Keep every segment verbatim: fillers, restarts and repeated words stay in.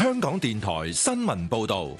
香港電台新聞報道。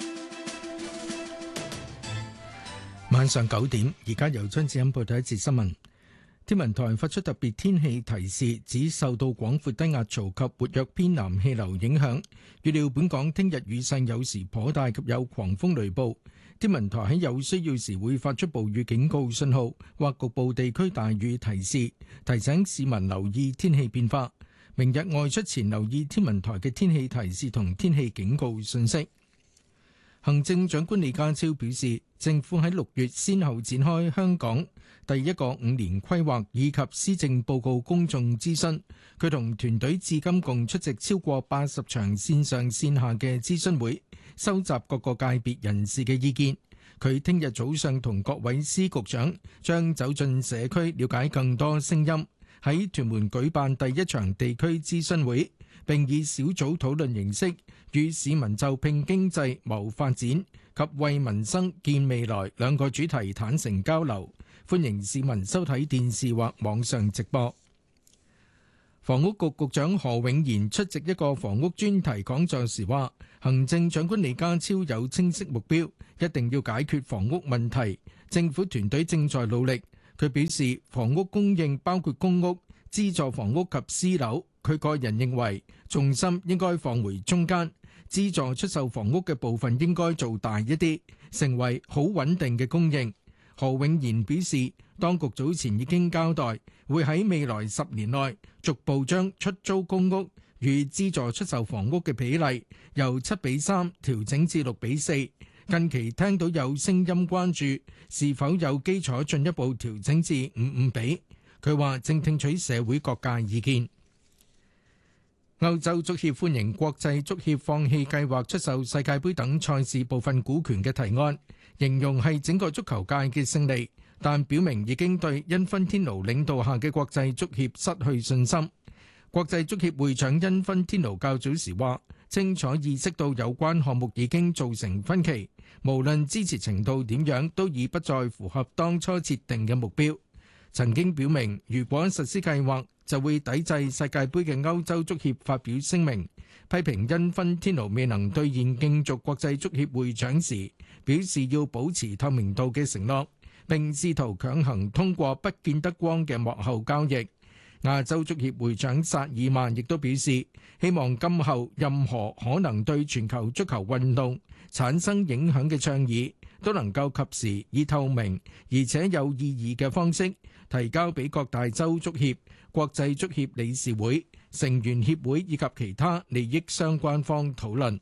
晚上九點，而家由張志欣報道一節新聞。天文台發出特別天氣提示，指受到廣闊低壓槽及活躍偏南氣流影響，預料本港聽日雨勢有時頗大及有狂風雷暴。天文台喺有需要時會發出暴雨警告信號或局部地區大雨提示，提醒市民留意天氣變化。明日外出前留意天文台嘅天氣提示同天氣警告信息。行政長官李家超表示，政府喺六月先後展開香港第一個五年規劃以及施政報告公眾諮詢，佢同團隊至今共出席超過八十場線上線下嘅諮詢會，收集各個界別人士嘅意見。佢聽日早上同各位司局長將走進社區，了解更多聲音，喺屯門舉辦第一場地區諮詢會，並以小組討論形式與市民就拼經濟、謀發展及為民生建未來兩個主題坦誠交流，歡迎市民收睇電視或網上直播。房屋局局長何永賢出席一個房屋專題講座時話，行政長官李家超有清晰目標，一定要解決房屋問題，政府團隊正在努力。佢表示，房屋供應包括公屋、資助房屋及私樓，佢個人認為重心應該放回中間，資助出售房屋嘅部分應該做大一啲，成為好穩定嘅供應。何永賢表示，當局早前已經交代，會喺未來十年內逐步將出租公屋與資助出售房屋嘅比例由七比三調整至六比四。近期聽到有聲音關注是否有基礎進一步調整至五五比。佢話正聽取社會各界意見。歐洲足協歡迎國際足協放棄計劃出售世界盃等賽事部分股權嘅提案，形容係整個足球界嘅勝利，但表明已經對因芬天奴領導下嘅國際足協失去信心。國際足協會長因芬天奴較早時話，清楚意識到有關項目已經造成分歧，無論支持程度點樣，都已不再符合當初設定嘅目標。曾經表明，如果實施計劃，就會抵制世界盃嘅歐洲足協發表聲明，批評因芬天奴未能兌現競逐國際足協會長時表示要保持透明度嘅承諾，並試圖強行通過不見得光嘅幕後交易。亞洲足協會長薩爾曼亦都表示，希望今後任何可能對全球足球運動產生影響嘅倡議都能夠及時以透明而且有意義嘅方式提交俾各大洲足協、國際足協理事會、成員協會以及其他利益相關方討論。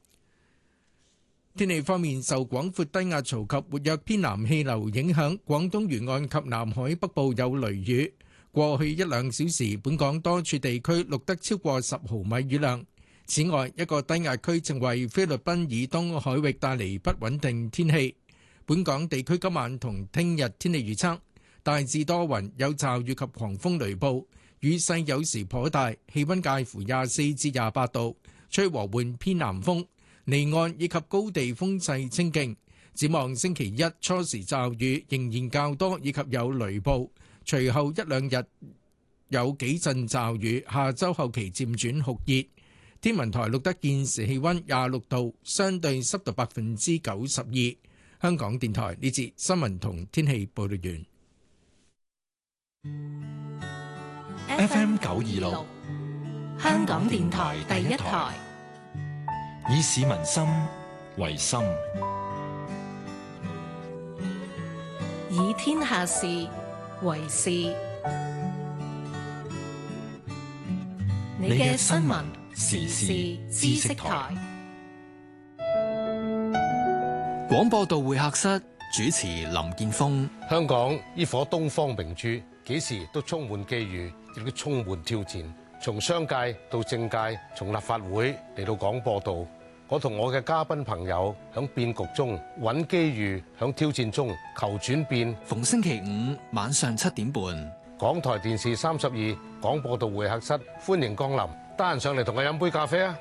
天氣方面，受廣闊低壓槽及活躍偏南氣流影響，廣東沿岸及南海北部有雷雨。過去一兩小時，本港多處地區錄得超過十毫米雨量。此外，一個低壓區正為菲律賓以東海域帶嚟不穩定天氣。本港地區今晚同聽日天氣預測，大致多雲，有驟雨及狂風雷暴，雨勢有時頗大，氣溫介乎廿四至廿八度，吹和緩偏南風，離岸以及高地風勢清勁。展望星期一初時驟雨仍然較多，以及有雷暴。隨後一兩日有幾陣驟雨，下周後期漸轉酷熱。天文台錄得現時氣溫廿六度，相對濕度百分之九十二。香港電台呢節新聞同天氣報道完。 F M 九二六， 香港電台第一台， 以市民心為心， 以天下事為事。你嘅新聞時事知識台， 廣播道會客室主持林建峰。 香港呢顆東方明珠，幾時都充滿機遇，亦都充滿挑戰。從商界到政界，從立法會嚟到廣播道，我同我嘅嘉賓朋友響變局中揾機遇，響挑戰中求轉變。 逢星期五晚上七點半， 港台電視三十二廣播道會客室，歡迎光臨。得閒上嚟同我飲杯咖啡啊！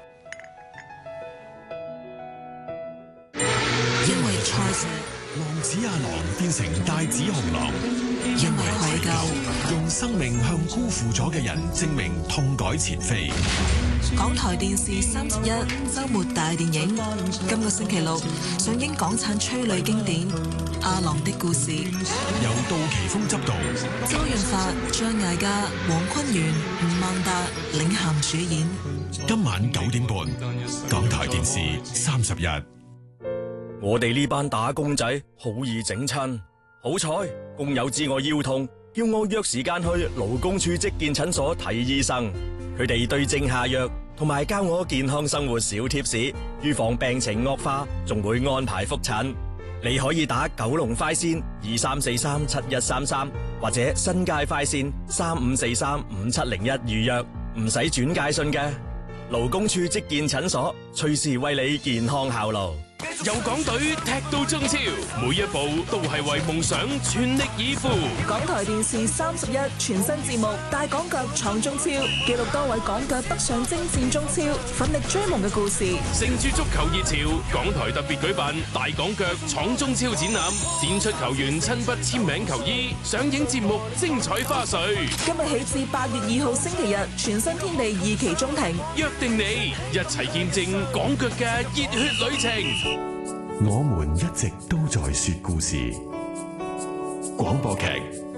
因為賽事，浪子阿郎變成帶子雄狼。 因為愧疚，用生命向辜負咗嘅人證明痛改前非。 港台電視三十一周末大電影，今個星期六上映港產催淚經典《阿郎的故事》， 由杜琪峰執導， 周潤發、張艾嘉、黃坤源、吳孟達領銜主演。 今晚九點半，港台電視三十一。 我哋呢班打工仔好易整親，好彩工友知我腰痛，叫我約時間去勞工處職健診所睇醫生。佢哋對症下藥，同埋教我健康生活小貼士，預防病情惡化，仲會安排覆診。你可以打九龍快線二三四三七一三三，或者新界快線三五四三五七零一預約，唔使轉介信嘅。勞工處職健診所，隨時為你健康效勞。 由港隊踢到中超，每一步都係為夢想全力以赴。 港台電視三十一全新節目《大港腳闖中超》，記錄多位港腳北上征戰中超，奮力追夢嘅故事。 乘住足球熱潮，港台特別舉辦《大港腳闖中超》展覽，展出球員親筆簽名球衣，上映節目精彩花絮。 今日起至八月二號星期日，全新天地二期中庭， 約定你一齊見證港腳嘅熱血旅程。 我們一直都在說故事。廣播劇《